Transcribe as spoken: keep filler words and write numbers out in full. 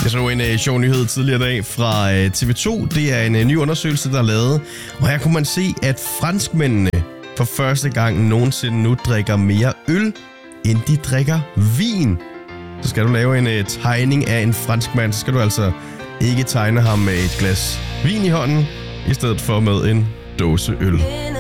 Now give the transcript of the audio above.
Jeg så en uh, sjov nyhed tidligere i dag fra uh, T V to. Det er en uh, ny undersøgelse, der er lavet. Og her kunne man se, at franskmændene for første gang nogensinde nu drikker mere øl, end de drikker vin. Så skal du lave en uh, tegning af en franskmand, så skal du altså ikke tegne ham med et glas vin i hånden, i stedet for med en dåse øl.